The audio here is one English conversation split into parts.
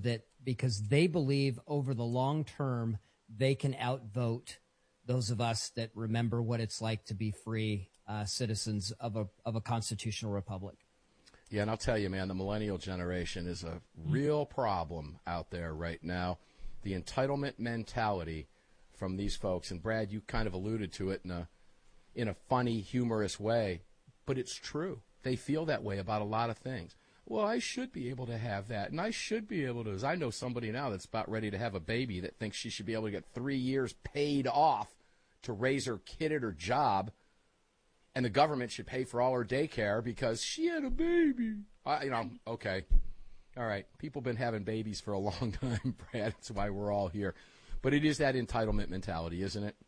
that because they believe over the long term they can outvote those of us that remember what it's like to be free citizens of a constitutional republic. Yeah, and I'll tell you, man, the millennial generation is a real problem out there right now. The entitlement mentality from these folks, and Brad, you kind of alluded to it in a funny, humorous way, but it's true. They feel that way about a lot of things. Well, I should be able to have that, and I should be able to. As I know somebody now that's about ready to have a baby that thinks she should be able to get 3 years paid off to raise her kid at her job, and the government should pay for all her daycare because she had a baby. Okay. All right. People have been having babies for a long time, Brad. That's why we're all here. But it is that entitlement mentality, isn't it?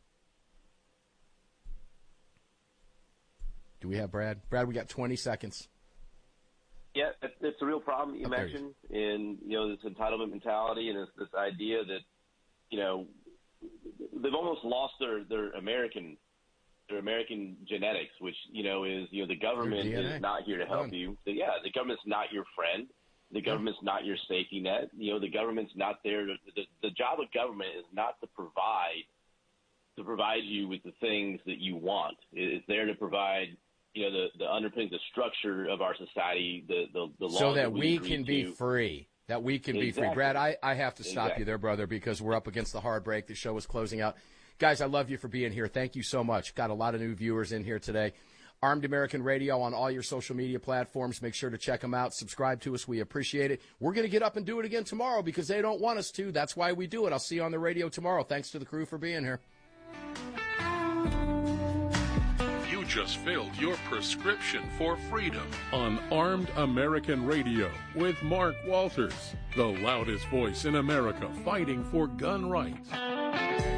Do we have Brad? Brad, we got 20 seconds. Yeah, it's a real problem that you mentioned in, this entitlement mentality and this idea that, they've almost lost their American genetics, which, is, the government is not here to help you. The government's not your friend. The government's not your safety net. The government's not there. The job of government is not to provide you with the things that you want. It's there to provide the underpinnings, the structure of our society, the laws so that we can be free. That we can be free. Brad, I have to stop you there, brother, because we're up against the hard break. The show is closing out. Guys, I love you for being here. Thank you so much. Got a lot of new viewers in here today. Armed American Radio on all your social media platforms. Make sure to check them out. Subscribe to us. We appreciate it. We're going to get up and do it again tomorrow because they don't want us to. That's why we do it. I'll see you on the radio tomorrow. Thanks to the crew for being here. You just filled your prescription for freedom on Armed American Radio with Mark Walters, the loudest voice in America fighting for gun rights.